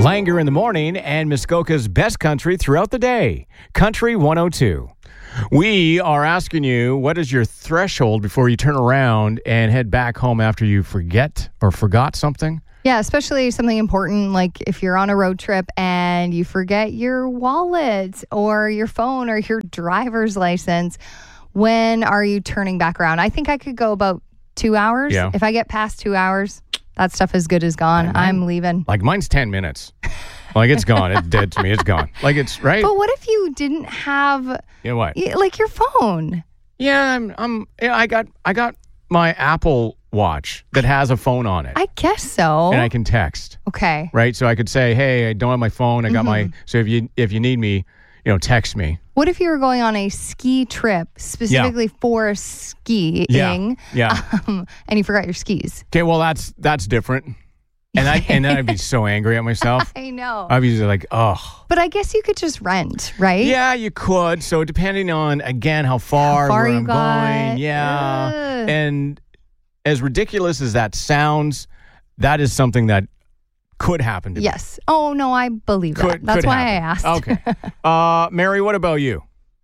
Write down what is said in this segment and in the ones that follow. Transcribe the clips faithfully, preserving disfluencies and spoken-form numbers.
Langer in the morning and Muskoka's best country throughout the day. Country one oh two. We are asking you, what is your threshold before you turn around and head back home after you forget or forgot something? Yeah, especially something important like if you're on a road trip and you forget your wallet or your phone or your driver's license. When are you turning back around? I think I could go about two hours. Yeah. If I get past two hours, that stuff is good as gone. Mine, I'm leaving. Like mine's ten minutes. Like it's gone. It's dead to me. It's gone. Like it's right. But what if you didn't have, You know what? like your phone? Yeah, I'm. I'm. Yeah, I got. I got my Apple Watch that has a phone on it, I guess so. and I can text. Okay. Right, so I could say, "Hey, I don't have my phone. I got Mm-hmm. my." So if you if you need me, you know, text me. What if you were going on a ski trip specifically for skiing? Yeah. Yeah. Um, and you forgot your skis? Okay. Well, that's that's different. And I and then I'd be so angry at myself. I know. I'd be like, oh. But I guess you could just rent, right? Yeah, you could. So depending on again how far, How far where you I'm got. going, yeah. Ugh. And as ridiculous as that sounds, that is something that could happen to me. Yes. Oh, no, I believe Could, that. That's could why happen. I asked. Okay. Uh, Mary, what about you?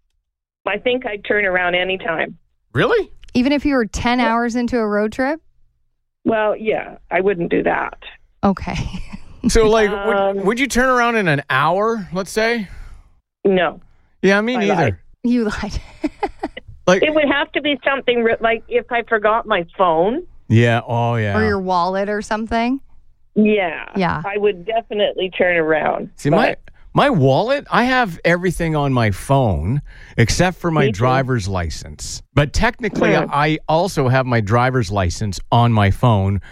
I think I'd turn around anytime. Really? Even if you were ten hours into a road trip? Well, yeah, I wouldn't do that. Okay. So, like, Um, would, would you turn around in an hour, let's say? No. Yeah, me I neither. lied. You lied. Like, It would have to be something ri- like if I forgot my phone. yeah, oh, yeah. Or your wallet or something? Yeah. Yeah. I would definitely turn around. See, But my my wallet, I have everything on my phone except for my Me too. driver's license. But technically, Hmm. I also have my driver's license on my phone,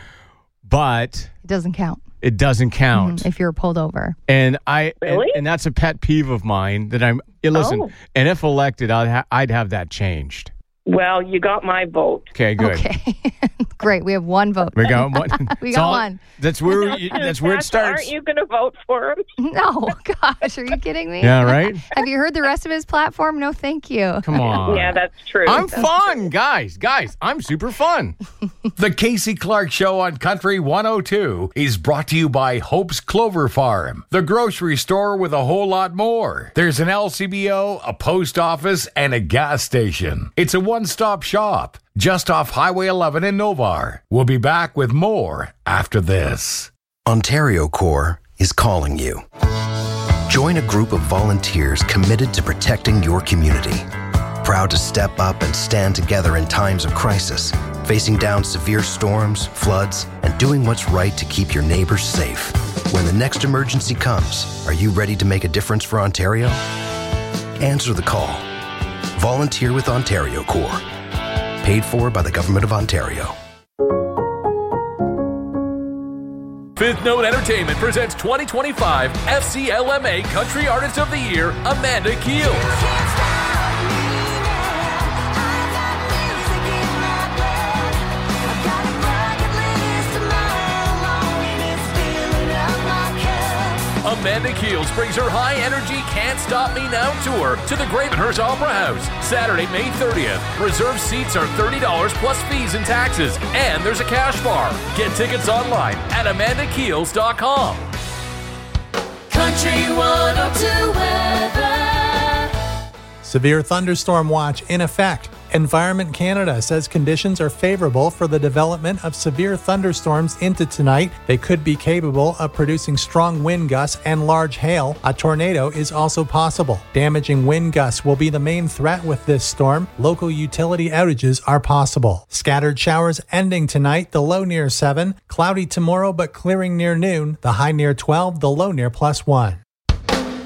but It doesn't count it doesn't count. if you're pulled over. And I Really? and, and that's a pet peeve of mine that I'm. Yeah, listen, Oh. and if elected, I'd ha- I'd have that changed. Well, you got my vote. Okay, good. Okay. Great. We have one vote. We got one. We It's got all- one. That's where you- that's where it That's- starts. Aren't you going to vote for him? No. Gosh, are you kidding me? Yeah, right. Have you heard the rest of his platform? No, thank you. Come on. Yeah, that's true. I'm That's fun, guys. Guys, I'm super fun. The Casey Clark Show on Country one oh two is brought to you by Hope's Clover Farm, the grocery store with a whole lot more. There's an L C B O, a post office, and a gas station. It's a one-stop shop just off Highway eleven in Novar. We'll be back with more after this. Ontario Corps is calling you. Join a group of volunteers committed to protecting your community. Proud to step up and stand together in times of crisis, facing down severe storms, floods, and doing what's right to keep your neighbors safe. When the next emergency comes, are you ready to make a difference for Ontario? Answer the call. Volunteer with Ontario Corps. Paid for by the Government of Ontario. Fifth Note Entertainment presents twenty twenty-five F C L M A Country Artist of the Year, Amanda Keel. Amanda Keels brings her high-energy Can't Stop Me Now tour to the Gravenhurst Opera House, Saturday, May thirtieth. Reserved seats are thirty dollars plus fees and taxes, and there's a cash bar. Get tickets online at amanda keels dot com. Country one oh two weather. Severe thunderstorm watch in effect. Environment Canada says conditions are favorable for the development of severe thunderstorms into tonight. They could be capable of producing strong wind gusts and large hail. A tornado is also possible. Damaging wind gusts will be the main threat with this storm. Local utility outages are possible. Scattered showers ending tonight, the low near seven. Cloudy tomorrow but clearing near noon. The high near twelve, the low near plus one.